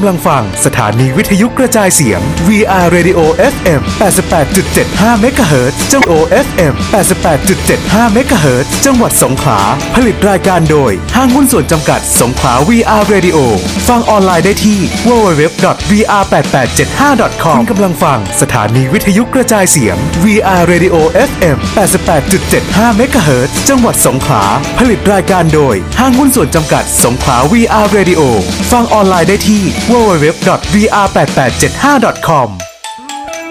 ำลังฟังสถานีวิทยุกระจายเสียง VR Radio FM 88.75 เมกะเฮิรตซ์จังหวัด FM 88.75 เมกะเฮิรตซ์จังหวัดสงขลาผลิตรายการโดยห้างหุ้นส่วนจำกัดสงขลา VR Radio ฟังออนไลน์ได้ที่ www.vr8875.com คุณกำลังฟังสถานีวิทยุกระจายเสียง VR Radio FM 88.75 เมกะเฮิรตซ์จังหวัดสงขลาผลิตรายการโดยห้างหุ้นส่วนจำกัดสงขลา VR Radio ฟังออนไลน์ได้ที่ www.vr8875.com